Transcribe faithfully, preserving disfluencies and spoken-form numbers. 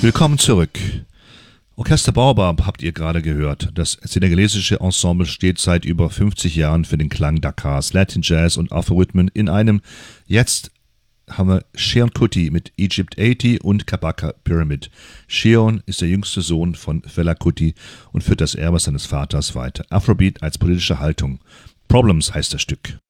Willkommen zurück. Orchester Baobab habt ihr gerade gehört. Das senegalesische Ensemble steht seit über fünfzig Jahren für den Klang Dakars, Latin Jazz und Afro-Rhythmen in einem. Jetzt haben wir Seun Kuti mit Egypt achtzig und Kabaka Pyramid. Seun ist der jüngste Sohn von Fela Kuti und führt das Erbe seines Vaters weiter. Afrobeat als politische Haltung. Problems heißt das Stück.